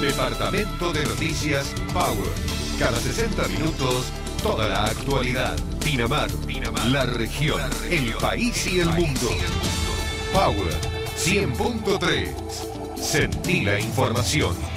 Departamento de Noticias Power. Cada 60 minutos, toda la actualidad. Pinamar, la región, el país y el mundo. Power 100.3. Sentí la información.